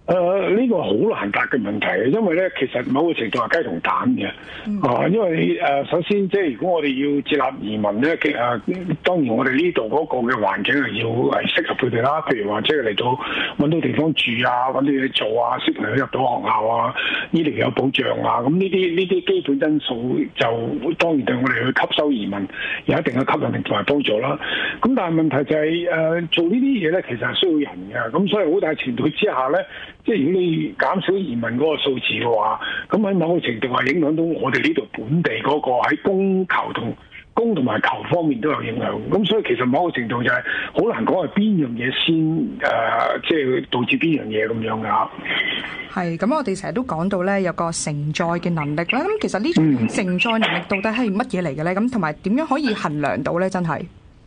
呢個好難答嘅問題，因為咧其實某個程度係雞同蛋嘅。因為首先即係如果我哋要接納移民咧，當然我哋呢度嗰個嘅環境係要係適合佢哋啦。譬如話即係嚟到揾到地方住啊，揾到嘢做啊，小朋友入到學校啊，醫療有保障啊，咁呢啲基本因素就當然對我哋去吸收移民有一定嘅吸引力同埋幫助啦。咁但係問題就係做呢啲嘢咧，其實係需要人嘅。咁所以好大程度之下咧，即係如果你減少移民嗰個數字嘅話，咁喺某個程度係影響到我哋呢度本地嗰個喺供同埋求方面都有影響。咁所以其實某個程度就係好難講係邊樣嘢先即係導致邊樣嘢咁樣㗎。 係，咁我哋成日都講到咧有個承載嘅能力啦。咁其實呢種承載能力到底係乜嘢嚟嘅咧？咁同埋點樣可以衡量到咧？真係？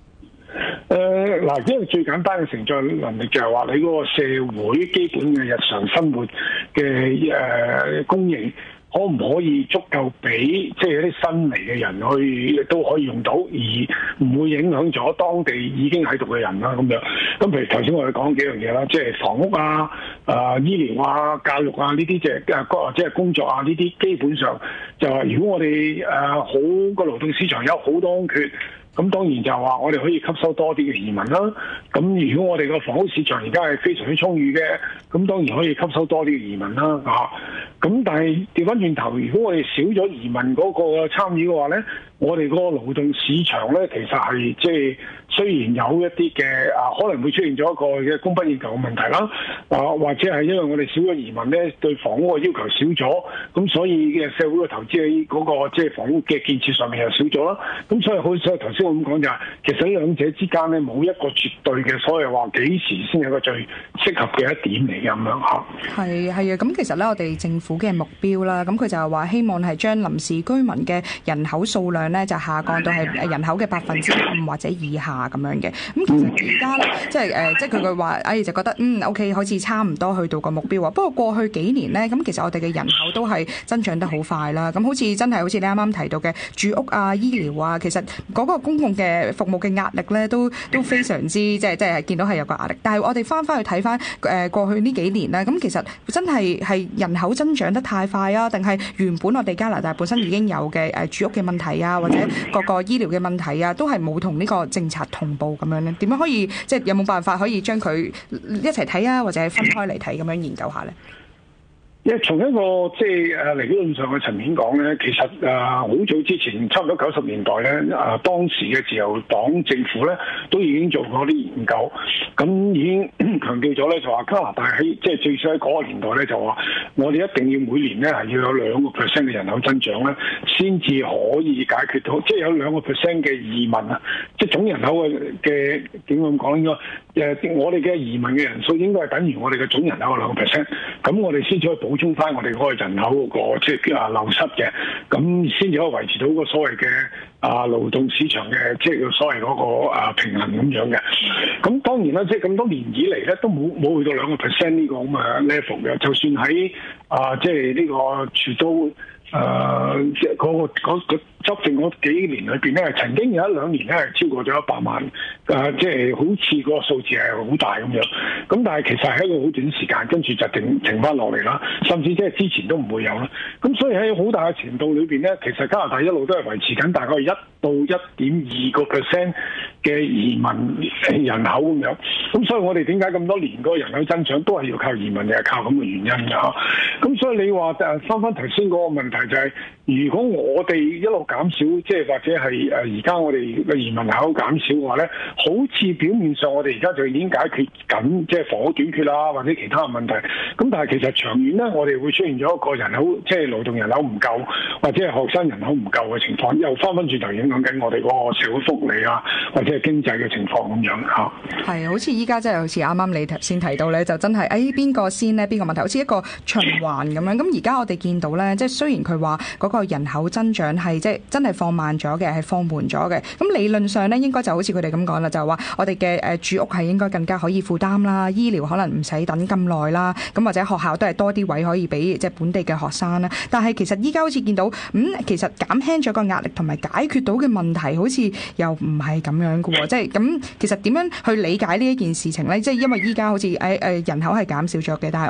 因為最簡單嘅承載能力就係話你嗰個社會基本嘅日常生活嘅供應，可唔可以足夠俾即係一啲新嚟嘅人去都可以用到，而唔會影響咗當地已經喺度嘅人啦咁樣。咁譬如頭先我哋講幾樣嘢啦，即係房屋啊、醫療啊、教育啊呢啲，即係工作啊呢啲，基本上就話如果我哋好個勞動市場有好多缺。咁當然就話我哋可以吸收多啲嘅移民啦。咁如果我哋個房屋市場而家係非常之充裕嘅，咁當然可以吸收多啲嘅移民啦。咁但係調翻轉頭，如果我哋少咗移民嗰個參與嘅話咧，我哋嗰個勞動市場咧，其實係即係雖然有一啲嘅可能會出現咗一個嘅供不應求嘅問題啦，或者係因為我哋少咗移民咧，對房屋嘅要求少咗，咁所以嘅社會嘅投資喺嗰個即係房屋嘅建設上面又少咗啦。咁所以頭先我咁講就係，其實兩者之間咧冇一個絕對嘅所謂話幾時先係個最適合嘅一點嚟嘅咁樣嚇。係啊，咁其實咧我哋政府嘅目標啦，咁佢就係話希望係將臨時居民嘅人口數量咧就下降到係人口嘅5%或者以下咁樣嘅。咁其實而家咧即係佢嘅話，就覺得OK 好似差唔多去到個目標啊。不過過去幾年咧，咁其實我哋嘅人口都係增長得好快啦。咁好似真係好似你啱啱提到嘅住屋啊、醫療啊，其實嗰個公共嘅服務嘅壓力咧都非常之即係見到係有個壓力。但係我哋翻去睇翻過去呢幾年咧，咁其實真係人口增長得太快啊，定係原本我哋加拿大本身已經有嘅住屋嘅問題啊，或者各個醫療嘅問題啊，都係冇同呢個政策同步咁樣咧？點樣可以即係有冇辦法可以將佢一齊睇啊，或者係分開嚟睇咁樣研究下咧？ 從一個即係理論上嘅層面講咧，其實好早之前，差唔多90年代咧，當時嘅自由黨政府咧都已經做過啲研究，咁已經強調咗咧，就話加拿大喺即係最少喺嗰個年代咧，就話我哋一定要每年咧係要有2% 嘅人口增長咧，先至可以解決到，即係有2% 嘅移民啊，即係總人口嘅點咁講應該我哋嘅移民嘅人數應該係等於我哋嘅總人口嘅2%，咁我哋先至可以補充翻我哋嗰個人口嗰個即係流失嘅，咁先至可以維持到個所謂嘅勞動市場嘅即係所謂嗰個平衡咁樣嘅。咁當然啦，即係咁多年以嚟咧都冇去到2% 呢個咁嘅 level 嘅，就算喺即係呢個處都即係嗰個執政嗰幾年裏邊咧，曾經有1-2年咧係超過咗100萬，即係好似個數字係好大咁樣。咁但係其實係一個好短時間，跟住就停翻落嚟啦。甚至即係之前都唔會有啦。咁所以喺好大嘅程度裏邊咧，其實加拿大一路都係維持緊大概1到1.2% 嘅移民人口咁樣。咁所以我哋點解咁多年嗰個人口增長都係要靠移民，就係靠咁嘅原因㗎。咁所以你話翻頭先嗰個問題就係，如果我哋一路減少，即係或者係而家我哋嘅移民人口減少嘅話咧，好似表面上我哋而家就已經解決緊即係房屋短缺啦，或者其他嘅問題。咁但係其實長遠咧，我哋會出現咗一個人口即係勞動人口唔夠，或者係學生人口唔夠嘅情況，又翻轉頭影響緊我哋嗰個社會福利啊，或者係經濟嘅情況咁樣嚇。係， 好似依家即係好似啱啱你先提到咧，就真係邊個先呢？邊個問題？好似一個循環咁樣。咁而家我哋見到咧，即係雖然佢話嗰個人口增長係即係真係放慢咗嘅，係放緩咗嘅。咁理論上咧，應該就好似佢哋咁講啦，就係話我哋嘅住屋係應該更加可以負擔啦，醫療可能唔使等咁耐啦，咁或者學校都係多啲位可以俾即係本地嘅學生啦。但係其實依家好似見到其實減輕咗個壓力同埋解決到嘅問題，好似又唔係咁樣嘅喎。即係咁，其實點樣去理解呢一件事情咧？即係因為依家好似人口係減少咗嘅，但係